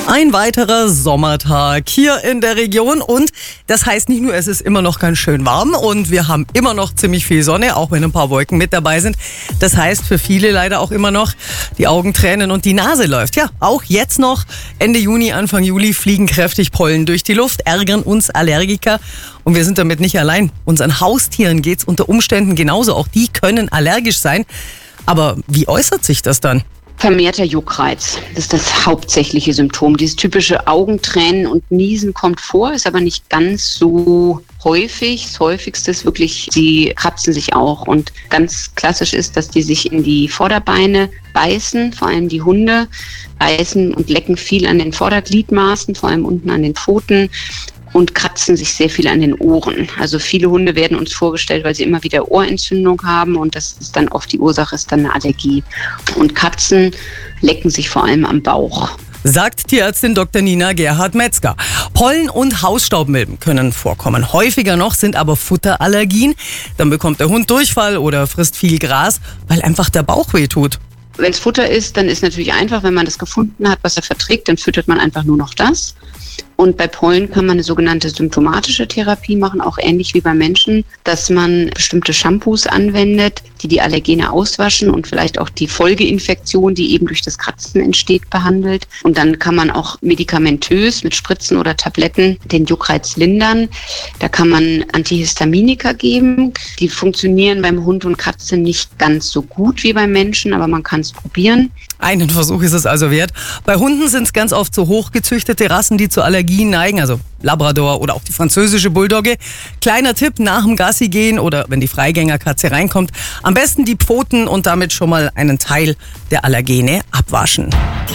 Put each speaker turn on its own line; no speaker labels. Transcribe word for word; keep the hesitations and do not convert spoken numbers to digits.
Ein weiterer Sommertag hier in der Region und das heißt nicht nur, es ist immer noch ganz schön warm und wir haben immer noch ziemlich viel Sonne, auch wenn ein paar Wolken mit dabei sind. Das heißt für viele leider auch immer noch, die Augen tränen und die Nase läuft. Ja, auch jetzt noch Ende Juni, Anfang Juli fliegen kräftig Pollen durch die Luft, ärgern uns Allergiker und wir sind damit nicht allein. Unseren Haustieren geht's unter Umständen genauso, auch die können allergisch sein. Aber wie äußert sich das dann?
Vermehrter Juckreiz, das ist das hauptsächliche Symptom. Dieses typische Augentränen und Niesen kommt vor, ist aber nicht ganz so häufig. Das häufigste ist wirklich, sie kratzen sich auch. Und ganz klassisch ist, dass die sich in die Vorderbeine beißen, vor allem die Hunde beißen und lecken viel an den Vordergliedmaßen, vor allem unten an den Pfoten. Und kratzen sich sehr viel an den Ohren. Also viele Hunde werden uns vorgestellt, weil sie immer wieder Ohrentzündung haben und das ist dann oft die Ursache, ist dann eine Allergie. Und Katzen lecken sich vor allem am Bauch.
Sagt Tierärztin Doktor Nina Gerhard-Metzger. Pollen und Hausstaubmilben können vorkommen. Häufiger noch sind aber Futterallergien. Dann bekommt der Hund Durchfall oder frisst viel Gras, weil einfach der Bauch weh tut.
Wenn es Futter ist, dann ist natürlich einfach, wenn man das gefunden hat, was er verträgt, dann füttert man einfach nur noch das. Und bei Pollen kann man eine sogenannte symptomatische Therapie machen, auch ähnlich wie bei Menschen, dass man bestimmte Shampoos anwendet, die die Allergene auswaschen und vielleicht auch die Folgeinfektion, die eben durch das Kratzen entsteht, behandelt. Und dann kann man auch medikamentös mit Spritzen oder Tabletten den Juckreiz lindern. Da kann man Antihistaminika geben. Die funktionieren beim Hund und Katze nicht ganz so gut wie beim Menschen, aber man kann es probieren.
Einen Versuch ist es also wert. Bei Hunden sind es ganz oft so hochgezüchtete Rassen, die zu Allergien neigen, also Labrador oder auch die französische Bulldogge. Kleiner Tipp, nach dem Gassi gehen oder wenn die Freigängerkatze reinkommt, am besten die Pfoten und damit schon mal einen Teil der Allergene abwaschen.